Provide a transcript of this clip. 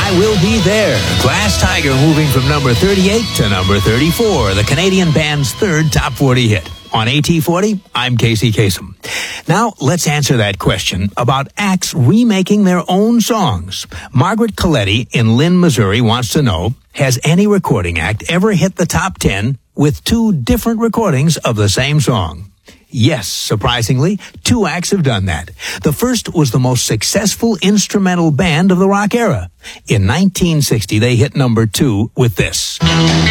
I Will Be There. Glass Tiger moving from number 38 to number 34, the Canadian band's third top 40 hit. On AT40, I'm Casey Kasem. Now, let's answer that question about acts remaking their own songs. Margaret Coletti in Lynn, Missouri wants to know, has any recording act ever hit the top 10 with two different recordings of the same song? Yes, surprisingly, two acts have done that. The first was the most successful instrumental band of the rock era. In 1960, they hit number 2 with this.